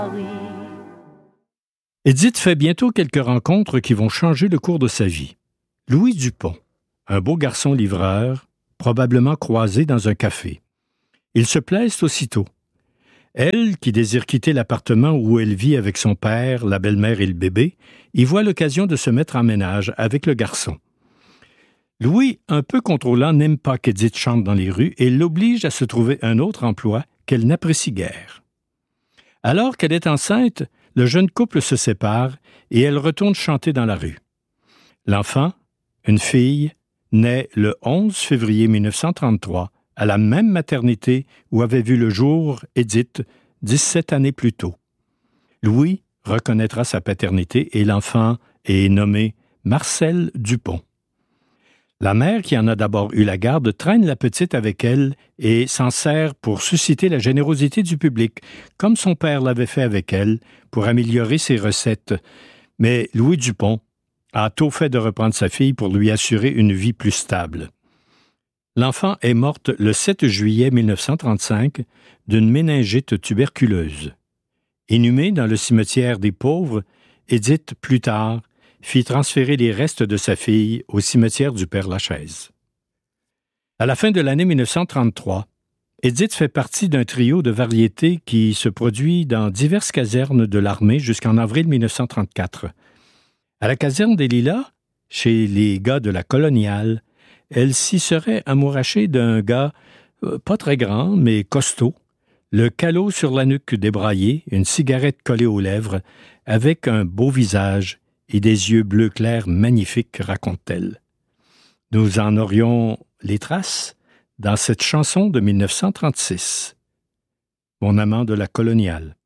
Édith fait bientôt quelques rencontres qui vont changer le cours de sa vie. Louis Dupont, un beau garçon livreur, probablement croisé dans un café. Ils se plaisent aussitôt. Elle, qui désire quitter l'appartement où elle vit avec son père, la belle-mère et le bébé, y voit l'occasion de se mettre en ménage avec le garçon. Louis, un peu contrôlant, n'aime pas qu'Édith chante dans les rues et l'oblige à se trouver un autre emploi qu'elle n'apprécie guère. Alors qu'elle est enceinte, le jeune couple se sépare et elle retourne chanter dans la rue. L'enfant, une fille, naît le 11 février 1933 à la même maternité où avait vu le jour Édith 17 années plus tôt. Louis reconnaîtra sa paternité et l'enfant est nommé Marcel Dupont. La mère, qui en a d'abord eu la garde, traîne la petite avec elle et s'en sert pour susciter la générosité du public, comme son père l'avait fait avec elle, pour améliorer ses recettes. Mais Louis Dupont a tôt fait de reprendre sa fille pour lui assurer une vie plus stable. L'enfant est morte le 7 juillet 1935 d'une méningite tuberculeuse. Inhumée dans le cimetière des pauvres, Édith, plus tard, fit transférer les restes de sa fille au cimetière du Père-Lachaise. À la fin de l'année 1933, Édith fait partie d'un trio de variétés qui se produit dans diverses casernes de l'armée jusqu'en avril 1934. À la caserne des Lilas, chez les gars de la coloniale, elle s'y serait amourachée d'un gars pas très grand, mais costaud, le calot sur la nuque débraillé, une cigarette collée aux lèvres, avec un beau visage et des yeux bleu clair magnifiques, raconte-t-elle. Nous en aurions les traces dans cette chanson de 1936. Mon amant de la coloniale.